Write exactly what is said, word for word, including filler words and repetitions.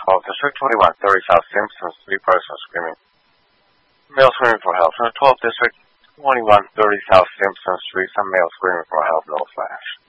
twelve District, twenty-one thirty South Simpson Street, person screaming. Male screaming for help. From the twelfth District, twenty-one thirty South Simpson Street, some male screaming for help, no flash.